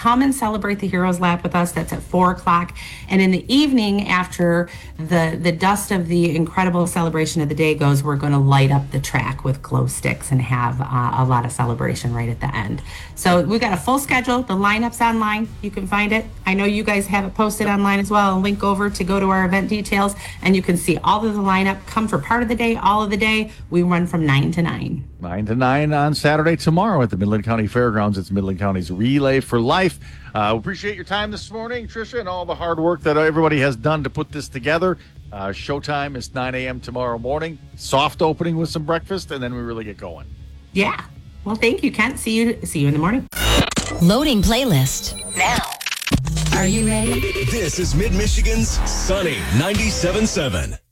come and celebrate the Heroes Lap with us. That's at 4 o'clock. And in the evening, after the dust of the incredible celebration of the day goes, we're going to light up the track with glow sticks and have a lot of celebration right at the end. So we've got a full schedule. The lineup's online. You can find it. I know you guys have it posted online as well. I'll link over to go to our event details, and you can see all of the lineup. Come for part of the day, all of the day. We run from 9 to 9. 9 to 9 on Saturday tomorrow at the Midland County Fairgrounds. It's Midland County's Relay for Life. Appreciate your time this morning, Tricia, and all the hard work that everybody has done to put this together. Showtime is 9 a.m. tomorrow morning. Soft opening with some breakfast, and then we really get going. Yeah. Well, thank you, Kent. See you in the morning. Loading playlist now. Are you ready? This is Mid-Michigan's Sunny 97.7.